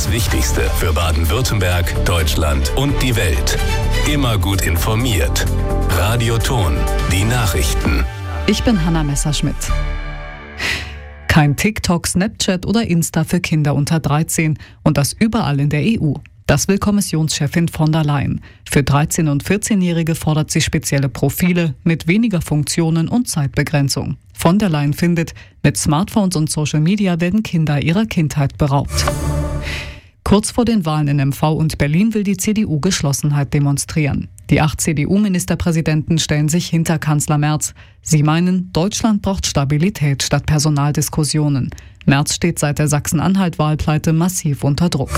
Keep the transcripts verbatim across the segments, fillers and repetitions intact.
das Wichtigste für Baden-Württemberg, Deutschland und die Welt. Immer gut informiert. Radioton, die Nachrichten. Ich bin Hanna Messerschmidt. Kein TikTok, Snapchat oder Insta für Kinder unter dreizehn und das überall in der E U. Das will Kommissionschefin von der Leyen. Für dreizehn- und vierzehnjährige fordert sie spezielle Profile mit weniger Funktionen und Zeitbegrenzung. Von der Leyen findet, mit Smartphones und Social Media werden Kinder ihrer Kindheit beraubt. Kurz vor den Wahlen in M V und Berlin will die C D U Geschlossenheit demonstrieren. Die acht C D U-Ministerpräsidenten stellen sich hinter Kanzler Merz. Sie meinen, Deutschland braucht Stabilität statt Personaldiskussionen. Merz steht seit der Sachsen-Anhalt-Wahlpleite massiv unter Druck.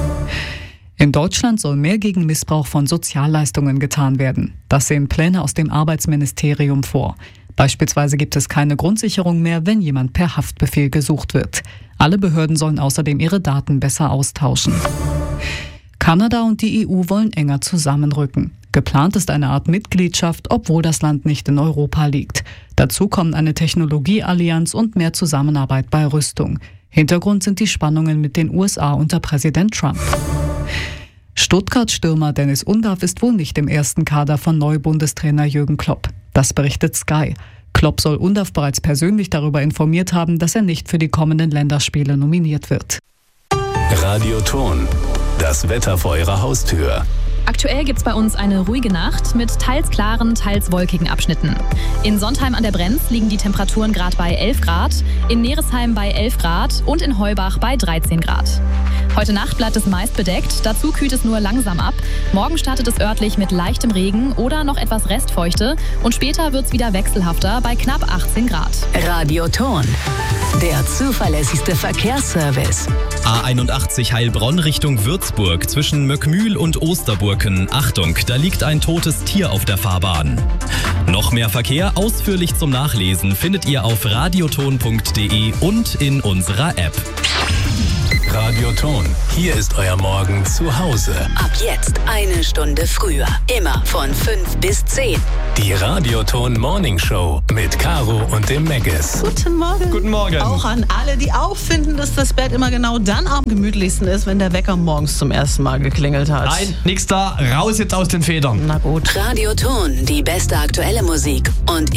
In Deutschland soll mehr gegen Missbrauch von Sozialleistungen getan werden. Das sehen Pläne aus dem Arbeitsministerium vor. Beispielsweise gibt es keine Grundsicherung mehr, wenn jemand per Haftbefehl gesucht wird. Alle Behörden sollen außerdem ihre Daten besser austauschen. Kanada und die E U wollen enger zusammenrücken. Geplant ist eine Art Mitgliedschaft, obwohl das Land nicht in Europa liegt. Dazu kommen eine Technologieallianz und mehr Zusammenarbeit bei Rüstung. Hintergrund sind die Spannungen mit den U S A unter Präsident Trump. Stuttgart-Stürmer Dennis Undaff ist wohl nicht im ersten Kader von Neubundestrainer Jürgen Klopp. Das berichtet Sky. Klopp soll Undaff bereits persönlich darüber informiert haben, dass er nicht für die kommenden Länderspiele nominiert wird. Radioton, das Wetter vor Ihrer Haustür. Aktuell gibt es bei uns eine ruhige Nacht mit teils klaren, teils wolkigen Abschnitten. In Sontheim an der Brenz liegen die Temperaturen gerade bei elf Grad, in Neresheim bei elf Grad und in Heubach bei dreizehn Grad. Heute Nacht bleibt es meist bedeckt, dazu kühlt es nur langsam ab. Morgen startet es örtlich mit leichtem Regen oder noch etwas Restfeuchte und später wird es wieder wechselhafter bei knapp achtzehn Grad. Radioton, der zuverlässigste Verkehrsservice. A einundachtzig Heilbronn Richtung Würzburg zwischen Möckmühl und Osterburg. Achtung, da liegt ein totes Tier auf der Fahrbahn. Noch mehr Verkehr ausführlich zum Nachlesen findet ihr auf radioton punkt de und in unserer App. Radioton, hier ist euer Morgen zu Hause. Ab jetzt eine Stunde früher. Immer von fünf bis zehn. Die Radioton Morning Show mit Caro und dem Meggis. Guten Morgen. Guten Morgen. Auch an alle, die auch finden, dass das Bett immer genau dann am gemütlichsten ist, wenn der Wecker morgens zum ersten Mal geklingelt hat. Nein, nix da. Raus jetzt aus den Federn. Na gut. Radioton, die beste aktuelle Musik und